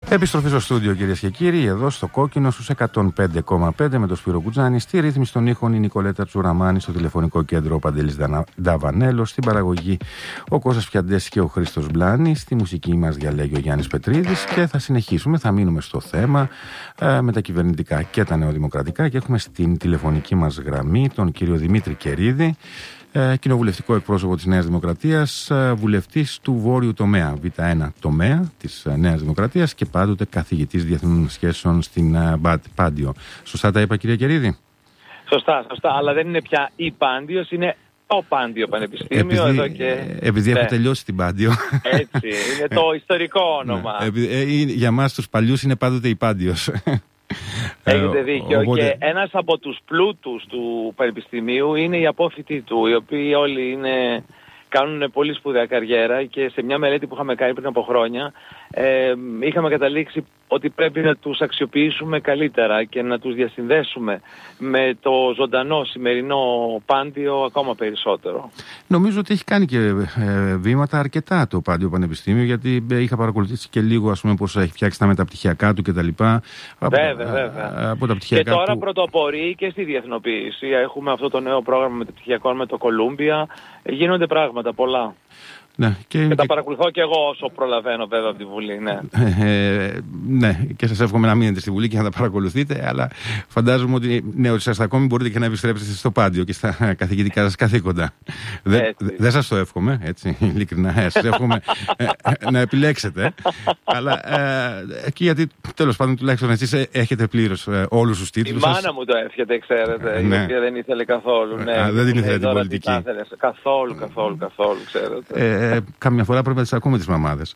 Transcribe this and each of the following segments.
Επιστροφή στο στούντιο, κυρίες και κύριοι, εδώ στο Κόκκινο στους 105,5 με το Σπύρο Κουτζάνη. Στη ρύθμιση των ήχων η Νικολέτα Τσουραμάνη, στο τηλεφωνικό κέντρο ο Παντελής Νταβανέλος, στην παραγωγή ο Κώστας Πιαντές και ο Χρήστος Μπλάνης, στη μουσική μας διαλέγει ο Γιάννης Πετρίδης και θα συνεχίσουμε, θα μείνουμε στο θέμα με τα κυβερνητικά και τα νεοδημοκρατικά και έχουμε στην τηλεφωνική μας γραμμή τον κύριο Δημήτρη Κερίδη, κοινοβουλευτικό εκπρόσωπο της Νέας Δημοκρατίας, βουλευτής του Βόρειου τομέα, Β1 τομέα της Νέας Δημοκρατίας και πάντοτε καθηγητής διεθνών σχέσεων στην Πάντιο. Σωστά τα είπα, κυρία Κερίδη? Σωστά, αλλά δεν είναι πια η Πάντιος, είναι το Πάντιο Πανεπιστήμιο. Επειδή έχω τελειώσει την Πάντιο. Έτσι, είναι το ιστορικό όνομα. Για μας τους παλιούς είναι πάντοτε η Πάντιος. Έχετε δίκιο. Οπότε... Και ένας από τους πλούτους του Πανεπιστημίου είναι οι απόφοιτοι του, οι οποίοι όλοι κάνουν πολύ σπουδαία καριέρα, και σε μια μελέτη που είχαμε κάνει πριν από χρόνια είχαμε καταλήξει ότι πρέπει να τους αξιοποιήσουμε καλύτερα και να τους διασυνδέσουμε με το ζωντανό σημερινό Πάντιο ακόμα περισσότερο. Νομίζω ότι έχει κάνει και βήματα αρκετά το Πάντιο Πανεπιστήμιο, γιατί είχα παρακολουθήσει και λίγο, ας πούμε, πώς έχει φτιάξει τα μεταπτυχιακά του κτλ. Βέβαια. Και τώρα πρωτοπορεί και στη διεθνοποίηση. Έχουμε αυτό το νέο πρόγραμμα μεταπτυχιακών με το Κολούμπια. Γίνονται πράγματα πολλά. Ναι, και τα παρακολουθώ και εγώ όσο προλαβαίνω, βέβαια, από τη Βουλή. Ναι, και σας εύχομαι να μείνετε στη Βουλή και να τα παρακολουθείτε, αλλά φαντάζομαι ότι ότι σας ακόμη μπορείτε και να επιστρέψετε στο Πάντιο και στα καθηγητικά σας καθήκοντα. Δεν σας το εύχομαι, έτσι, ειλικρινά. Σας εύχομαι να επιλέξετε. Αλλά και γιατί, τέλος πάντων, τουλάχιστον εσείς έχετε πλήρως όλους τους τίτλους. Η μάνα μου το εύχεται, ξέρετε, η οποία δεν ήθελε καθόλου. Δεν την ήθελε την πολιτική. Καθόλου, ξέρετε. Καμιά φορά πρέπει να τις ακούμε τις μαμάδες.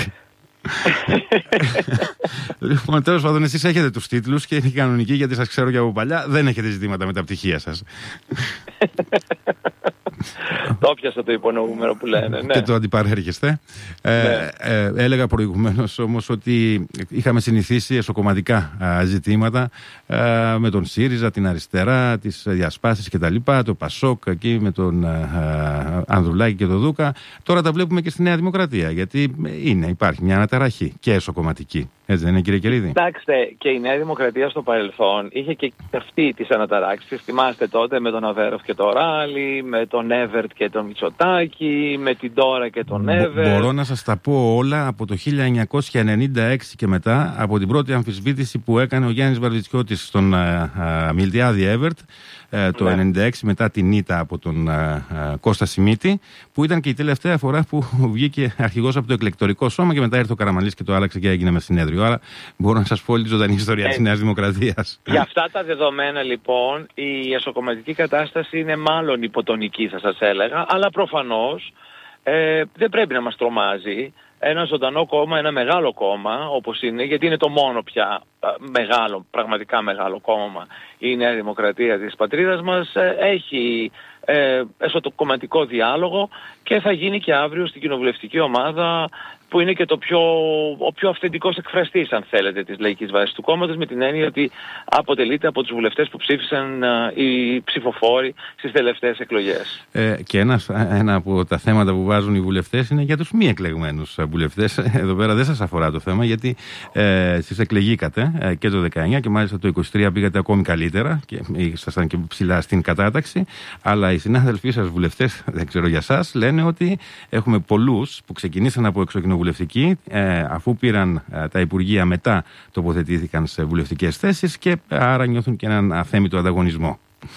Λοιπόν, τέλος πάντων, εσείς έχετε τους τίτλους και είναι κανονικοί, γιατί σας ξέρω και από παλιά. Δεν έχετε ζητήματα με τα πτυχία σας. Το πιάσα το υπονοούμενο που λένε. Ναι. Και το αντιπαρέρχεστε. Έλεγα προηγουμένως όμως ότι είχαμε συνηθίσει εσωκομματικά ζητήματα με τον ΣΥΡΙΖΑ, την αριστερά, τις διασπάσεις κτλ. Το ΠΑΣΟΚ εκεί με τον Ανδρουλάκη και τον Δούκα. Τώρα τα βλέπουμε και στη Νέα Δημοκρατία, γιατί υπάρχει μια αναταραχή και εσωκομματική. Έτσι δεν είναι, κύριε Κερίδη? Κοιτάξτε, και η Νέα Δημοκρατία στο παρελθόν είχε και αυτή τις αναταράξεις. Θυμάστε τότε με τον Αβέροφ και τον Ράλη, με τον Εύερτ και τον Μητσοτάκη, με την Ντόρα και τον Εύερτ. Μπορώ να σας τα πω όλα από το 1996 και μετά, από την πρώτη αμφισβήτηση που έκανε ο Γιάννης Βαρβιτσιώτης στον Μιλτιάδη Εύερτ το 1996, μετά την ήττα από τον Κώστα Σιμίτη, που ήταν και η τελευταία φορά που βγήκε αρχηγός από το εκλεκτορικό σώμα, και μετά ήρθε ο Καραμανλής και το άλλαξε και έγινε με συνέδριο. Άρα μπορώ να σας πω όλη τη ζωντανή ιστορία της Νέας Δημοκρατίας. Για αυτά τα δεδομένα, λοιπόν, η εσωκομματική κατάσταση είναι μάλλον υποτονική, θα σας έλεγα, αλλά προφανώς δεν πρέπει να μας τρομάζει ένα ζωντανό κόμμα, ένα μεγάλο κόμμα όπως είναι, γιατί είναι το μόνο πια μεγάλο, πραγματικά μεγάλο κόμμα η Νέα Δημοκρατία της πατρίδας μας, έχει εσωκομματικό διάλογο, και θα γίνει και αύριο στην κοινοβουλευτική ομάδα, που είναι και ο πιο αυθεντικός εκφραστής, αν θέλετε, της λαϊκής βάσης του κόμματος, με την έννοια ότι αποτελείται από τους βουλευτές που ψήφισαν οι ψηφοφόροι στις τελευταίες εκλογές. Και ένα από τα θέματα που βάζουν οι βουλευτές είναι για τους μη εκλεγμένους βουλευτές. Εδώ πέρα δεν σας αφορά το θέμα, γιατί εσείς εκλεγήκατε και το 19 και μάλιστα το 23 πήγατε ακόμη καλύτερα και ήσασταν και ψηλά στην κατάταξη, αλλά οι συνάδελφοί σας βουλευτές, δεν ξέρω για σας, λένε ότι έχουμε πολλούς που ξεκινήσαν από εξοκοινοβουλευτική, αφού πήραν τα υπουργεία, μετά τοποθετήθηκαν σε βουλευτικές θέσεις και άρα νιώθουν και έναν αθέμητο ανταγωνισμό.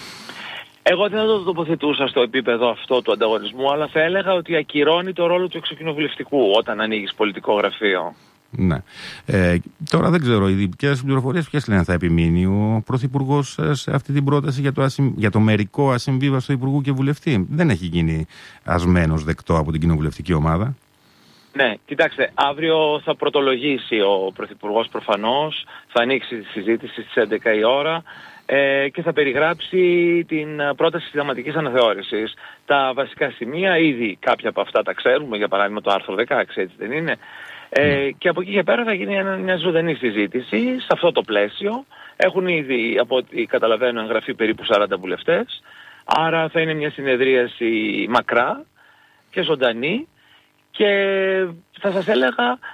Εγώ δεν θα το τοποθετούσα στο επίπεδο αυτό του ανταγωνισμού, αλλά θα έλεγα ότι ακυρώνει το ρόλο του εξοκοινοβουλευτικού όταν ανοίγεις πολιτικό γραφείο. Ναι. Τώρα δεν ξέρω, οι δικές πληροφορίες ποιες λένε θα επιμείνει ο Πρωθυπουργός σε αυτή την πρόταση για το μερικό ασυμβίβαστο υπουργού και βουλευτή? Δεν έχει γίνει ασμένος δεκτό από την κοινοβουλευτική ομάδα. Ναι, κοιτάξτε, αύριο θα πρωτολογήσει ο Πρωθυπουργός προφανώς, θα ανοίξει τη συζήτηση στις 11 η ώρα και θα περιγράψει την πρόταση συνταγματικής αναθεώρησης. Τα βασικά σημεία, ήδη κάποια από αυτά τα ξέρουμε, για παράδειγμα το άρθρο 16, έτσι δεν είναι? Και από εκεί και πέρα θα γίνει μια ζωντανή συζήτηση σε αυτό το πλαίσιο. Έχουν ήδη, από ό,τι καταλαβαίνω, εγγραφεί περίπου 40 βουλευτές, άρα θα είναι μια συνεδρίαση μακρά και ζωντανή. Και θα σας έλεγα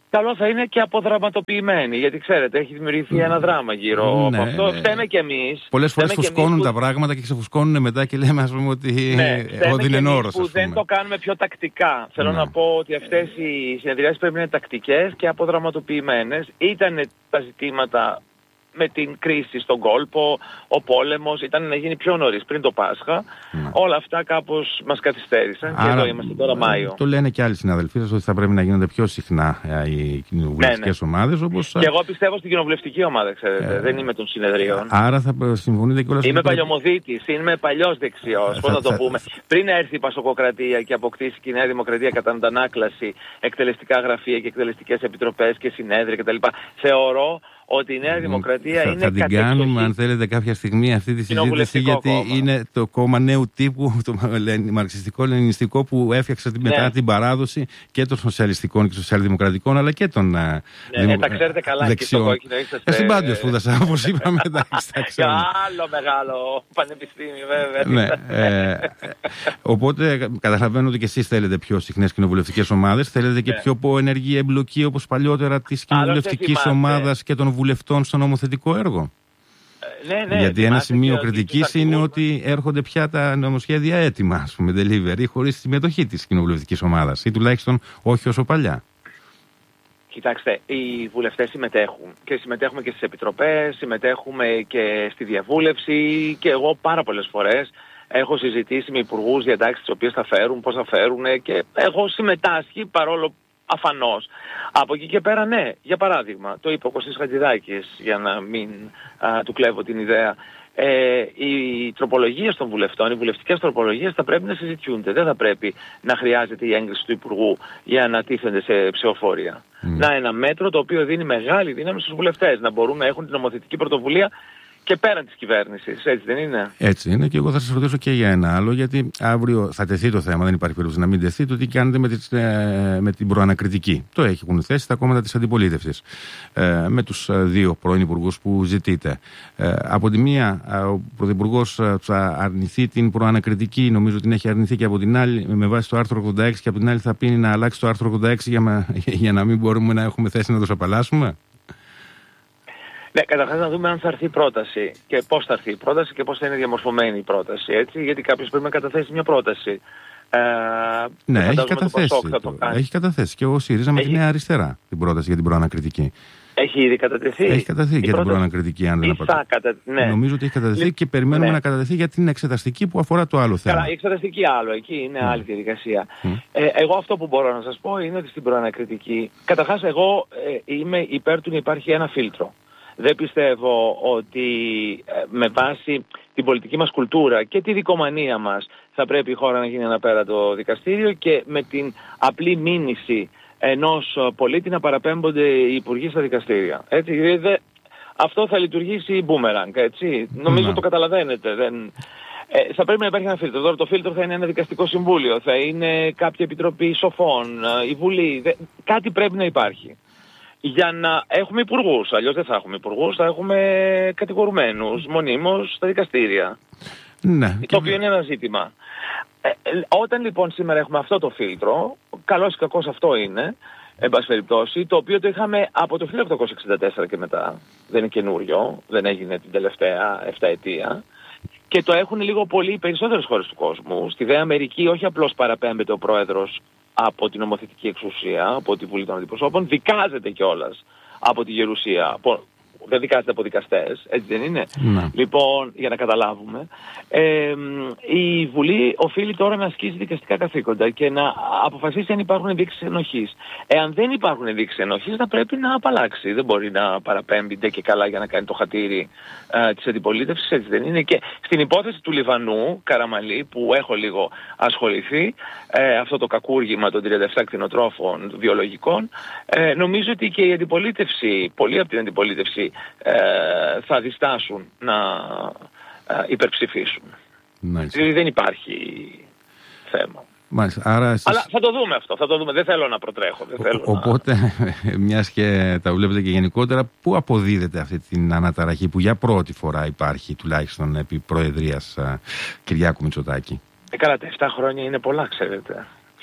καλό θα είναι και αποδραματοποιημένη. Γιατί ξέρετε, έχει δημιουργηθεί ένα δράμα γύρω από αυτό. Φταίμε κι εμείς. Πολλές φορές φουσκώνουν τα πράγματα και ξεφουσκώνουν μετά και λέμε, ας πούμε, ότι είναι όρος. Που δεν το κάνουμε πιο τακτικά. Θέλω να πω ότι αυτές οι συνεδριάσεις πρέπει να είναι τακτικές και αποδραματοποιημένες. Ήταν τα ζητήματα με την κρίση στον κόλπο, ο πόλεμος, ήταν να γίνει πιο νωρίς, πριν το Πάσχα. Όλα αυτά κάπως μας καθυστέρησαν. Άρα, και εδώ είμαστε τώρα Μάιο. Το λένε και άλλοι συναδελφοί σας ότι θα πρέπει να γίνονται πιο συχνά οι κοινοβουλευτικές ομάδες. Όπως... Και εγώ πιστεύω στην κοινοβουλευτική ομάδα, ξέρετε. Δεν είμαι των συνεδρίων. Άρα θα συμφωνείτε κιόλας. Είμαι παλιωμοδίτης, είμαι παλιός δεξιός. Πώς να το πούμε. Πριν έρθει η Πασοκοκρατία και αποκτήσει και η Νέα Δημοκρατία κατά αντανάκλαση εκτελεστικά γραφεία και εκτελεστικές επιτροπές και συνέδρια κτλ. Θεωρώ ότι η Νέα Δημοκρατία είναι θα την κάνουμε, αν θέλετε, κάποια στιγμή αυτή τη συζήτηση, γιατί είναι το κόμμα νέου τύπου, το μαρξιστικό-λενινιστικό, που έφτιαξε μετά την παράδοση και των σοσιαλιστικών και σοσιαλδημοκρατικών, αλλά και των τα ξέρετε καλά δεξιών. Συμπάντιο σπούδασα, όπως είπαμε. Άλλο μεγάλο πανεπιστήμιο, βέβαια. Οπότε καταλαβαίνω ότι και εσείς θέλετε πιο συχνές κοινοβουλευτικές ομάδες, θέλετε και πιο ενεργή εμπλοκή, όπως παλιότερα, της κοινοβουλευτικής ομάδας και των βουλευτών στο νομοθετικό έργο. Γιατί ένα σημείο κριτικής είναι ότι έρχονται πια τα νομοσχέδια έτοιμα, ας πούμε, delivery, χωρίς τη συμμετοχή της κοινοβουλευτικής ομάδας, ή τουλάχιστον όχι όσο παλιά. Κοιτάξτε, οι βουλευτές συμμετέχουν και συμμετέχουμε και στις επιτροπές, συμμετέχουμε και στη διαβούλευση, και εγώ πάρα πολλές φορές έχω συζητήσει με υπουργούς διατάξεις τις οποίες θα φέρουν, πώς θα φέρουν, και έχω συμμετάσχει παρόλο αφανώς. Από εκεί και πέρα, ναι, για παράδειγμα, το είπε ο Κωστής Χατζηδάκης, για να μην του κλέβω την ιδέα, οι τροπολογίες των βουλευτών, οι βουλευτικές τροπολογίες θα πρέπει να συζητιούνται. Δεν θα πρέπει να χρειάζεται η έγκριση του Υπουργού για να τίθενται σε ψηφοφορία. Να, ένα μέτρο το οποίο δίνει μεγάλη δύναμη στους βουλευτές να μπορούν να έχουν την νομοθετική πρωτοβουλία και πέραν της κυβέρνησης, έτσι δεν είναι? Έτσι είναι, και εγώ θα σας ρωτήσω και για ένα άλλο, γιατί αύριο θα τεθεί το θέμα, δεν υπάρχει περίπτωση να μην τεθεί, το τι κάνετε με την προανακριτική. Το έχουν θέσει τα κόμματα της αντιπολίτευσης, με τους δύο πρώην υπουργούς που ζητείτε. Από τη μία, ο Πρωθυπουργός θα αρνηθεί την προανακριτική, νομίζω την έχει αρνηθεί, και από την άλλη, με βάση το άρθρο 86, και από την άλλη θα πει να αλλάξει το άρθρο 86 για να μην μπορούμε να έχουμε θέση να τους απαλλάσσουμε. Ναι, καταρχάς να δούμε αν θα έρθει η πρόταση και πώς θα έρθει η πρόταση και πώς θα είναι διαμορφωμένη η πρόταση, έτσι, γιατί κάποιος πρέπει να καταθέσει μια πρόταση. Ναι, έχει καταθέσει και ο ΣΥΡΙΖΑ με τη Νέα Αριστερά την πρόταση για την προανακριτική. Έχει ήδη κατατεθεί. Έχει κατατεθεί για την προανακριτική, αν δεν απατώ. Ναι. Νομίζω ότι έχει κατατεθεί και περιμένουμε να κατατεθεί για την εξεταστική που αφορά το άλλο θέμα. Καλά, η εξεταστική άλλο, εκεί είναι άλλη διαδικασία. Εγώ αυτό που μπορώ να σας πω είναι ότι στην προανακριτική, καταρχάς εγώ είμαι υπέρ του να υπάρχει ένα φίλτρο. Δεν πιστεύω ότι με βάση την πολιτική μας κουλτούρα και τη δικομανία μας θα πρέπει η χώρα να γίνει ένα πέρατο δικαστήριο και με την απλή μήνυση ενός πολίτη να παραπέμπονται οι υπουργοί στα δικαστήρια. Έτσι, αυτό θα λειτουργήσει boomerang, έτσι. Νομίζω το καταλαβαίνετε. Θα πρέπει να υπάρχει ένα φίλτρο. Τώρα το φίλτρο θα είναι ένα δικαστικό συμβούλιο, θα είναι κάποια επιτροπή σοφών, η Βουλή. Κάτι πρέπει να υπάρχει. Για να έχουμε υπουργούς, αλλιώς δεν θα έχουμε υπουργούς, θα έχουμε κατηγορουμένους μονίμως στα δικαστήρια. Ναι. Το οποίο είναι ένα ζήτημα. Όταν λοιπόν σήμερα έχουμε αυτό το φίλτρο, καλώς ή κακώς αυτό είναι, εν πάση περιπτώσει, το οποίο το είχαμε από το 1864 και μετά. Δεν είναι καινούριο, δεν έγινε την τελευταία 7 ετία. Και το έχουν λίγο πολύ οι περισσότερες χώρες του κόσμου. Στη ΔΕ Αμερική όχι απλώς παραπέμπεται ο πρόεδρος από την νομοθετική εξουσία, από τη Βουλή των Αντιπροσώπων, δικάζεται κιόλας από τη Γερουσία. Δεν δικάζεται από δικαστές, έτσι δεν είναι? Λοιπόν, για να καταλάβουμε, η Βουλή οφείλει τώρα να ασκήσει δικαστικά καθήκοντα και να αποφασίσει αν υπάρχουν ενδείξεις ενοχής. Εάν δεν υπάρχουν ενδείξεις ενοχής, θα πρέπει να απαλλάξει. Δεν μπορεί να παραπέμπει και καλά για να κάνει το χατήρι της αντιπολίτευσης, έτσι δεν είναι? Και στην υπόθεση του Λιβανού, Καραμαλή, που έχω λίγο ασχοληθεί, αυτό το κακούργημα των 37 κτηνοτρόφων βιολογικών, νομίζω ότι και η αντιπολίτευση, πολλοί από την αντιπολίτευση, θα διστάσουν να υπερψηφίσουν. Δηλαδή δεν υπάρχει θέμα. Μάλιστα, άρα εσείς... Αλλά θα το δούμε αυτό, θα το δούμε. Δεν θέλω να προτρέχω. Οπότε, μιας και τα βλέπετε και γενικότερα, πού αποδίδεται αυτή την αναταραχή που για πρώτη φορά υπάρχει, τουλάχιστον επί προεδρίας Κυριάκου Μητσοτάκη? Καλά, τα 7 χρόνια είναι πολλά, ξέρετε. 7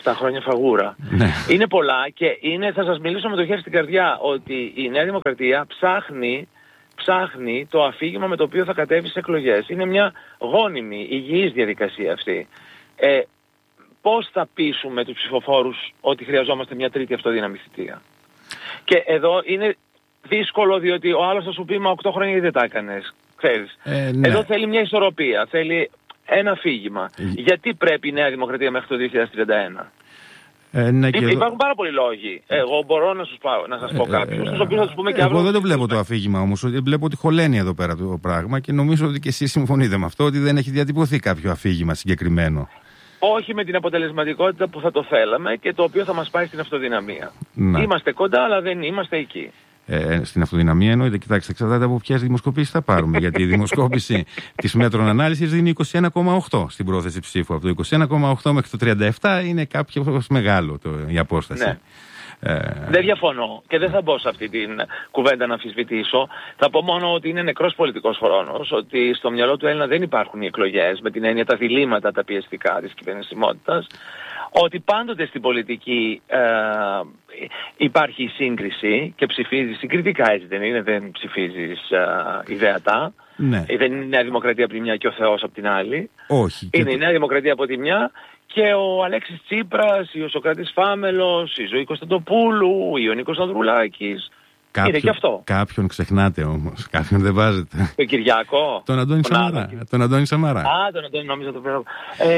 7 χρόνια φαγούρα. Ναι. Είναι πολλά και θα σας μιλήσω με το χέρι στην καρδιά ότι η Νέα Δημοκρατία ψάχνει το αφήγημα με το οποίο θα κατέβει στις εκλογές. Είναι μια γόνιμη, υγιής διαδικασία αυτή. Πώς θα πείσουμε τους ψηφοφόρους ότι χρειαζόμαστε μια τρίτη αυτοδύναμη θητεία? Και εδώ είναι δύσκολο, διότι ο άλλος θα σου πει, μα 8 χρόνια γιατί δεν τα έκανες, ξέρεις. Ναι. Εδώ θέλει μια ισορροπία, θέλει ένα αφήγημα. Γιατί πρέπει η Νέα Δημοκρατία μέχρι το 2031? Ναι, υπάρχουν πάρα πολλοί λόγοι. Εγώ μπορώ να σας πω κάποιους, τους οποίους θα τους πούμε και αύριο. Εγώ δεν το βλέπω το αφήγημα όμως. Βλέπω ότι χωλαίνει εδώ πέρα το πράγμα και νομίζω ότι και εσείς συμφωνείτε με αυτό, ότι δεν έχει διατυπωθεί κάποιο αφήγημα συγκεκριμένο. Όχι με την αποτελεσματικότητα που θα το θέλαμε και το οποίο θα μας πάει στην αυτοδυναμία. Να. Είμαστε κοντά, αλλά δεν είμαστε εκεί. Στην αυτοδυναμία εννοείται, κοιτάξτε, εξαρτάται από ποιες δημοσκοπήσεις θα πάρουμε. Γιατί η δημοσκόπηση της Μέτρων Ανάλυσης δίνει 21,8 στην πρόθεση ψήφου. Από το 21,8 μέχρι το 37 είναι κάποιο μεγάλο η απόσταση. Ναι. Δεν διαφωνώ και δεν θα μπω σε αυτή την κουβέντα να αμφισβητήσω. Θα πω μόνο ότι είναι νεκρός πολιτικός χρόνος, ότι στο μυαλό του Έλληνα δεν υπάρχουν οι εκλογές, με την έννοια τα διλήμματα, τα πιεστικά της κυβερνησιμότητας. Ότι πάντοτε στην πολιτική υπάρχει η σύγκριση και ψηφίζεις συγκριτικά, έτσι δεν είναι? Δεν ψηφίζεις ιδεατά. Ναι. Δεν είναι η Νέα Δημοκρατία από τη μια και ο Θεός από την άλλη. Όχι. Είναι η Νέα Δημοκρατία από τη μια και ο Αλέξης Τσίπρας, ο Σωκράτης Φάμελος, η Ζωή Κωνσταντοπούλου, ο Νίκος Ανδρουλάκης. Είναι και αυτό. Κάποιον ξεχνάτε όμως. Κάποιον δεν βάζετε. Τον Κυριάκο. Τον Αντώνη Σαμαρά. Τον Αντώνη Σαμαρά. Τον Αντώνη νόμιζα το πέρα.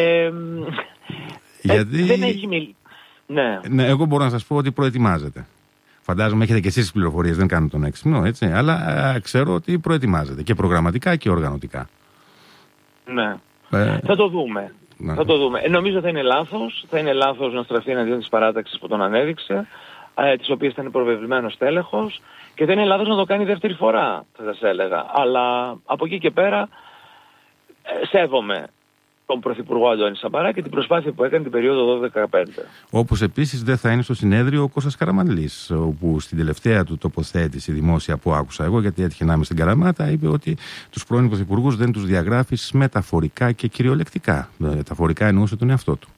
Γιατί... δεν έχει μιλήσει. Ναι, εγώ μπορώ να σας πω ότι προετοιμάζεται. Φαντάζομαι έχετε και εσείς τις πληροφορίες, δεν κάνω τον έξυπνο, έτσι. Αλλά ξέρω ότι προετοιμάζεται και προγραμματικά και οργανωτικά. Ναι. Θα το δούμε. Ναι. Θα το δούμε. Νομίζω θα είναι λάθος. Θα είναι λάθος να στραφεί εναντίον της παράταξης που τον ανέδειξε, της οποίας ήταν προβεβλημένος τέλεχος, και δεν είναι λάθος να το κάνει δεύτερη φορά, θα σας έλεγα. Αλλά από εκεί και πέρα σέβομαι τον Πρωθυπουργό Αντώνη Σαμαρά και την προσπάθεια που έκανε την περίοδο 12-15. Όπως επίσης δεν θα είναι στο συνέδριο ο Κώστας Καραμανλής, όπου στην τελευταία του τοποθέτηση δημόσια που άκουσα εγώ, γιατί έτυχε να είμαι στην Καλαμάτα, είπε ότι τους πρώην πρωθυπουργούς δεν τους διαγράφεις μεταφορικά και κυριολεκτικά. Μεταφορικά εννοούσε τον εαυτό του.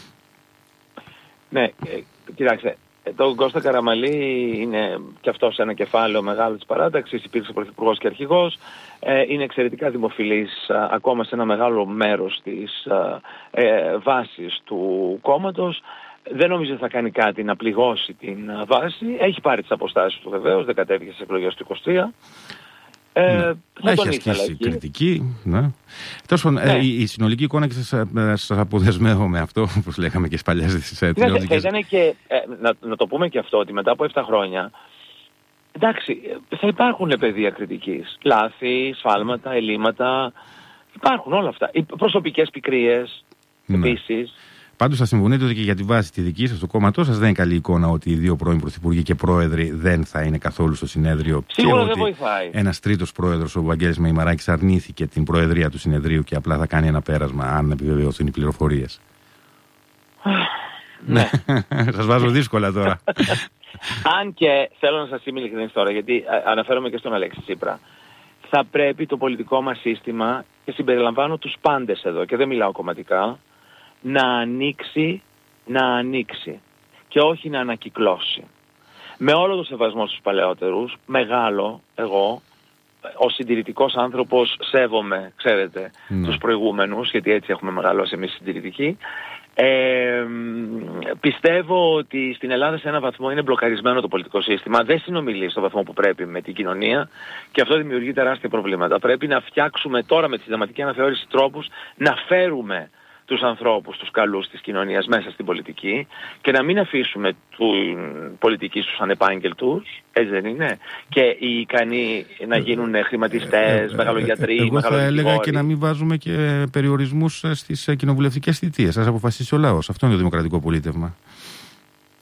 Ναι, κοιτάξτε. Τον Κώστα Καραμανλή είναι και αυτός ένα κεφάλαιο μεγάλο της παράταξης, υπήρξε πρωθυπουργός και αρχηγός, είναι εξαιρετικά δημοφιλής ακόμα σε ένα μεγάλο μέρος της βάσης του κόμματος. Δεν νομίζω θα κάνει κάτι να πληγώσει την βάση, έχει πάρει τις αποστάσεις του βεβαίως, δεν κατέβηκε στις εκλογές του 23. Έχει ασκήσει κριτική. Ναι. Τόσο, η συνολική εικόνα, και σας αποδεσμεύω με αυτό, όπως λέγαμε και στις παλιές τηλεοπτικές. Να το πούμε και αυτό, ότι μετά από 7 χρόνια, εντάξει, θα υπάρχουν πεδία κριτικής. Λάθη, σφάλματα, ελλείμματα, υπάρχουν όλα αυτά. Οι προσωπικές πικρίες, επίσης. Πάντως θα συμφωνείτε ότι και για τη βάση τη δική σας, του κόμματός σας, δεν είναι καλή εικόνα ότι οι δύο πρώην πρωθυπουργοί και πρόεδροι δεν θα είναι καθόλου στο συνέδριο. Σίγουρα και δεν βοηθάει. Ένας τρίτος πρόεδρος, ο Βαγγέλης Μεϊμαράκης, αρνήθηκε την προεδρία του συνεδρίου και απλά θα κάνει ένα πέρασμα αν επιβεβαιωθούν οι πληροφορίες. Ναι. Σας βάζω δύσκολα τώρα. Αν και θέλω να σας είμαι ειλικρινής τώρα, γιατί αναφέρομαι και στον Αλέξη Τσίπρα. Θα πρέπει το πολιτικό μας σύστημα, και συμπεριλαμβάνω τους πάντες εδώ και δεν μιλάω κομματικά, να ανοίξει και όχι να ανακυκλώσει. Με όλο το σεβασμό στους παλαιότερους, μεγάλο, εγώ, ως συντηρητικός άνθρωπος, σέβομαι, ξέρετε, τους προηγούμενους, γιατί έτσι έχουμε μεγαλώσει εμείς συντηρητικοί. Πιστεύω ότι στην Ελλάδα σε έναν βαθμό είναι μπλοκαρισμένο το πολιτικό σύστημα, δεν συνομιλεί στο βαθμό που πρέπει με την κοινωνία και αυτό δημιουργεί τεράστια προβλήματα. Πρέπει να φτιάξουμε τώρα με τη συνταγματική αναθεώρηση τρόπους να φέρουμε τους ανθρώπους, τους καλούς της κοινωνίας μέσα στην πολιτική και να μην αφήσουμε την πολιτική στους ανεπάγγελτους, έτσι δεν είναι, και οι ικανοί να γίνουν χρηματιστές, μεγαλογιατροί, εγώ θα έλεγα και να μην βάζουμε και περιορισμούς στις κοινοβουλευτικές θητείες. Ας αποφασίσει ο λαός. Αυτό είναι το δημοκρατικό πολίτευμα.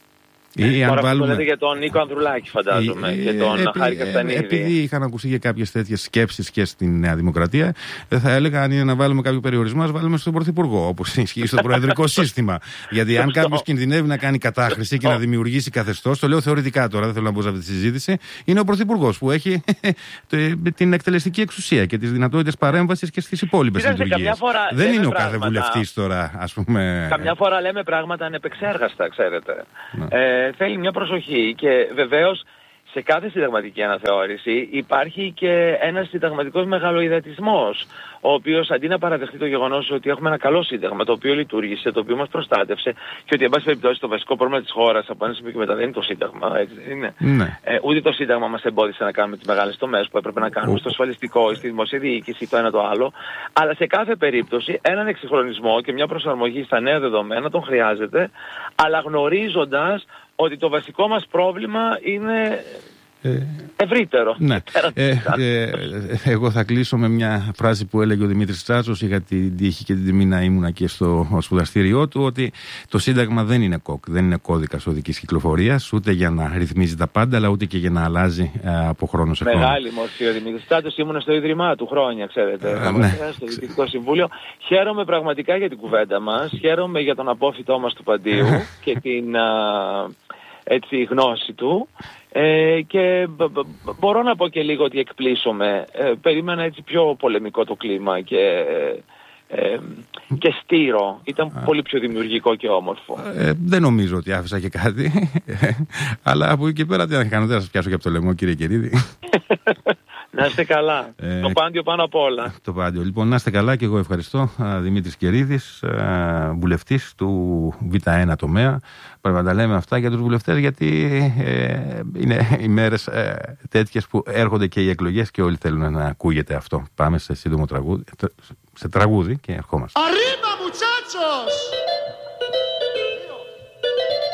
Τώρα αυτό λέτε για τον Νίκο Ανδρουλάκη, φαντάζομαι, και τον Χάρη Καστανίδη. Επειδή είχαν ακουστεί για κάποιες τέτοιες σκέψεις και στη Νέα Δημοκρατία, θα έλεγα αν είναι να βάλουμε κάποιο περιορισμό, ας βάλουμε στον Πρωθυπουργό, όπως ισχύει στο προεδρικό σύστημα. Γιατί αν κάποιος κινδυνεύει να κάνει κατάχρηση και να δημιουργήσει καθεστώς, το λέω θεωρητικά τώρα, δεν θέλω να μπω σε αυτή τη συζήτηση, είναι ο Πρωθυπουργός που έχει την εκτελεστική εξουσία και τις δυνατότητες παρέμβασης και στις υπόλοιπες λειτουργίες. Δεν είναι ο κάθε βουλευτής τώρα, ας πούμε. Καμιά φορά λέμε πράγματα ανεπεξέργαστα, ξέρετε. Θέλει μια προσοχή και βεβαίως σε κάθε συνταγματική αναθεώρηση υπάρχει και ένας συνταγματικός μεγαλοειδατισμός, ο οποίος αντί να παραδεχτεί το γεγονός ότι έχουμε ένα καλό σύνταγμα, το οποίο λειτουργήσε, το οποίο μας προστάτευσε και ότι εν πάση περιπτώσει το βασικό πρόβλημα της χώρας από ένα σημείο και μετά δεν είναι το σύνταγμα, έτσι δεν είναι. Ναι. Ούτε το σύνταγμα μας εμπόδισε να κάνουμε τις μεγάλες τομές που έπρεπε να κάνουμε στο ασφαλιστικό ή στη δημοσία διοίκηση, το ένα το άλλο. Αλλά σε κάθε περίπτωση έναν εξυγχρονισμό και μια προσαρμογή στα νέα δεδομένα τον χρειάζεται, αλλά γνωρίζοντας ότι το βασικό μας πρόβλημα είναι ευρύτερο. Ναι. Εγώ θα κλείσω με μια φράση που έλεγε ο Δημήτρης Τσάτσος. Είχα την τύχη και την τιμή να ήμουνα και στο σπουδαστήριό του, ότι το Σύνταγμα δεν είναι δεν είναι κώδικας οδικής κυκλοφορίας, ούτε για να ρυθμίζει τα πάντα, αλλά ούτε και για να αλλάζει από χρόνο σε χρόνο. Μεγάλη μορφή ο Δημήτρης Τσάτσος, ήμουν στο Ίδρυμά του χρόνια, ξέρετε. Στο Διοικητικό Συμβούλιο. Χαίρομαι πραγματικά για την κουβέντα μας, χαίρομαι για τον απόφοιτό μας του Παντίου και την γνώση του. Και μπορώ να πω και λίγο ότι εκπλήσωμαι. Περίμενα έτσι πιο πολεμικό το κλίμα και στήρο. Ήταν πολύ πιο δημιουργικό και όμορφο. Δεν νομίζω ότι άφησα και κάτι. Αλλά από εκεί και πέρα τι να κάνω, δεν θα σας πιάσω και από το λαιμό, κύριε Κερίδη. Να είστε καλά. Το Πάντιο πάνω απ' όλα. Το Πάντιο. Λοιπόν, να είστε καλά και εγώ ευχαριστώ. Δημήτρης Κερίδης, βουλευτής του Β1 τομέα. Πρέπει να τα λέμε αυτά για τους βουλευτές, γιατί είναι οι μέρες τέτοιες που έρχονται και οι εκλογές και όλοι θέλουν να ακούγεται αυτό. Πάμε σε σύντομο τραγούδι, σε τραγούδι και ερχόμαστε. Arriba, muchachos!